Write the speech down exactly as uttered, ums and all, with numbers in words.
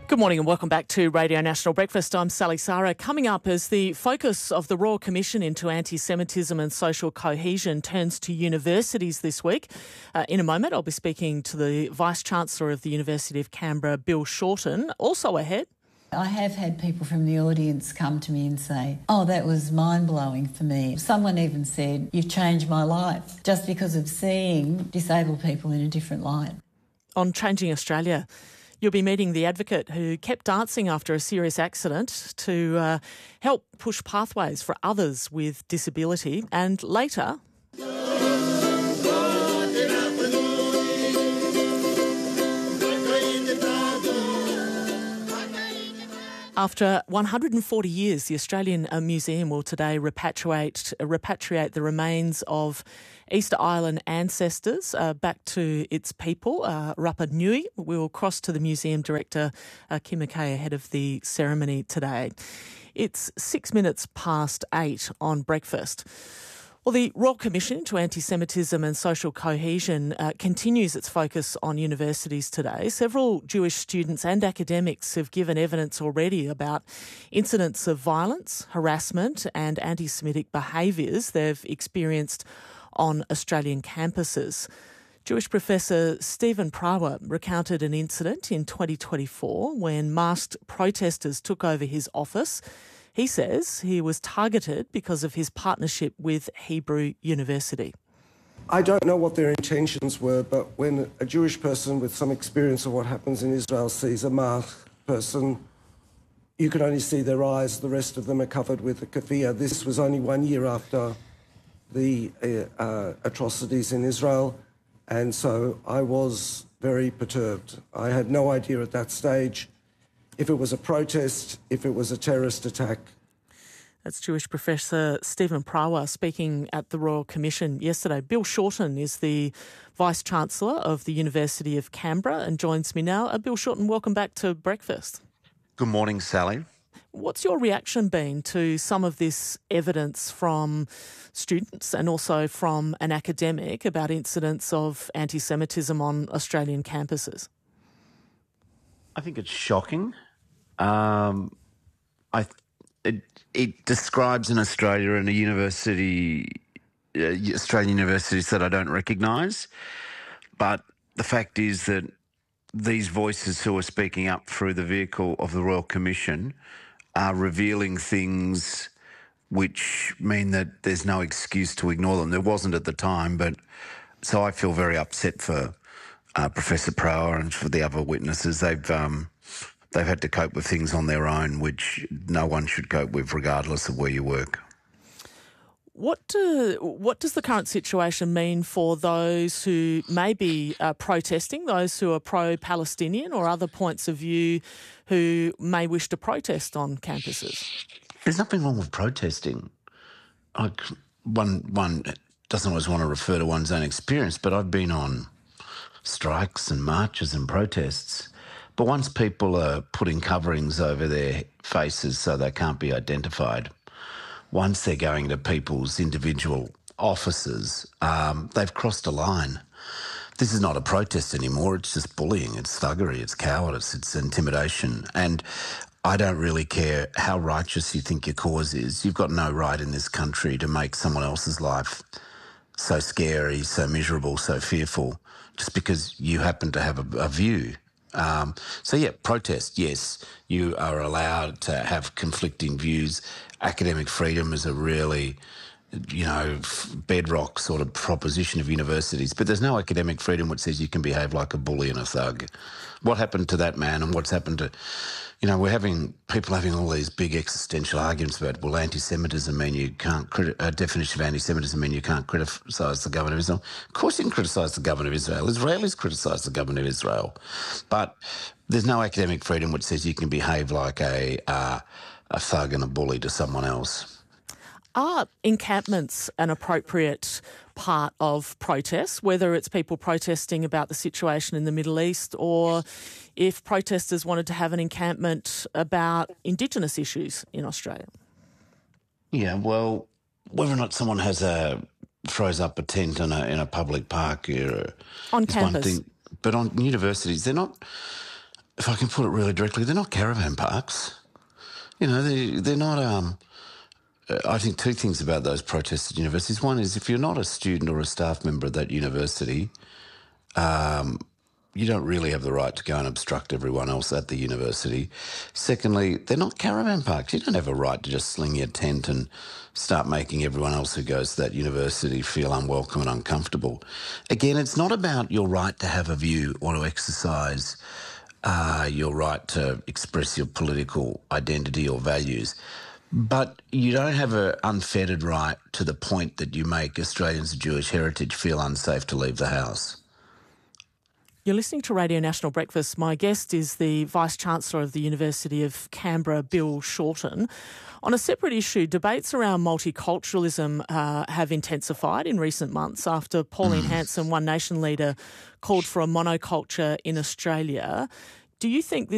Good morning and welcome back to Radio National Breakfast. I'm Sally Sara. Coming up, as the focus of the Royal Commission into anti-Semitism and social cohesion turns to universities this week. Uh, in a moment, I'll be speaking to the Vice-Chancellor of the University of Canberra, Bill Shorten. Also ahead, I have had people from the audience come to me and say, oh, that was mind-blowing for me. Someone even said, you've changed my life, just because of seeing disabled people in a different light. On Changing Australia, you'll be meeting the advocate who kept dancing after a serious accident to uh, help push pathways for others with disability. And later, after one hundred forty years, the Australian Museum will today repatriate repatriate the remains of Easter Island ancestors uh, back to its people, uh, Rapa Nui. We'll cross to the museum director, uh, Kim McKay, ahead of the ceremony today. It's six minutes past eight on breakfast. Well, the Royal Commission into Anti-Semitism and Social Cohesion uh, continues its focus on universities today. Several Jewish students and academics have given evidence already about incidents of violence, harassment and anti-Semitic behaviours they've experienced on Australian campuses. Jewish professor Stephen Prawa recounted an incident in twenty twenty-four when masked protesters took over his office. He says he was targeted because of his partnership with Hebrew University. I don't know what their intentions were, but when a Jewish person with some experience of what happens in Israel sees a masked person, you can only see their eyes. The rest of them are covered with a keffiyeh. This was only one year after the uh, uh, atrocities in Israel, and so I was very perturbed. I had no idea at that stage if it was a protest, if it was a terrorist attack. That's Jewish professor Stephen Prawa speaking at the Royal Commission yesterday. Bill Shorten is the Vice-Chancellor of the University of Canberra and joins me now. Uh, Bill Shorten, welcome back to breakfast. Good morning, Sally. What's your reaction been to some of this evidence from students and also from an academic about incidents of anti-Semitism on Australian campuses? I think it's shocking. Um, I it, it describes in Australia and a university, uh, Australian universities that I don't recognise. But the fact is that these voices who are speaking up through the vehicle of the Royal Commission are revealing things which mean that there's no excuse to ignore them. There wasn't at the time, but so I feel very upset for uh, Professor Prawa and for the other witnesses. They've um, they've had to cope with things on their own, which no one should cope with, regardless of where you work. What do, what does the current situation mean for those who may be uh, protesting, those who are pro-Palestinian or other points of view who may wish to protest on campuses? There's nothing wrong with protesting. I, one, one doesn't always want to refer to one's own experience, but I've been on strikes and marches and protests. But once people are putting coverings over their faces so they can't be identified, once they're going to people's individual offices, um, they've crossed a line. This is not a protest anymore. It's just bullying. It's thuggery. It's cowardice. It's intimidation. And I don't really care how righteous you think your cause is. You've got no right in this country to make someone else's life so scary, so miserable, so fearful, just because you happen to have a, a view. Um, so, yeah, protest, yes, you are allowed to have conflicting views. Academic freedom is a really, you know, bedrock sort of proposition of universities. But there's no academic freedom which says you can behave like a bully and a thug. What happened to that man and what's happened to, you know, we're having people having all these big existential arguments about, well, anti-Semitism mean you can't, criti- a definition of anti-Semitism mean you can't criticise the government of Israel. Of course you can criticise the government of Israel. Israelis criticise the government of Israel. But there's no academic freedom which says you can behave like a, uh, a thug and a bully to someone else. Are encampments an appropriate part of protests, whether it's people protesting about the situation in the Middle East or if protesters wanted to have an encampment about Indigenous issues in Australia? Yeah, well, whether or not someone has a throws up a tent in a in a public park or on is campus, one thing, but on universities they're not. if I can put it really directly, they're not caravan parks. You know, they, they're not... Um, I think two things about those protests at universities. One is if you're not a student or a staff member of that university, um, you don't really have the right to go and obstruct everyone else at the university. Secondly, they're not caravan parks. You don't have a right to just sling your tent and start making everyone else who goes to that university feel unwelcome and uncomfortable. Again, it's not about your right to have a view or to exercise uh, your right to express your political identity or values. But you don't have an unfettered right to the point that you make Australians of Jewish heritage feel unsafe to leave the house. You're listening to Radio National Breakfast. My guest is the Vice-Chancellor of the University of Canberra, Bill Shorten. On a separate issue, debates around multiculturalism uh, have intensified in recent months after Pauline Hanson, One Nation leader, called for a monoculture in Australia. Do you think this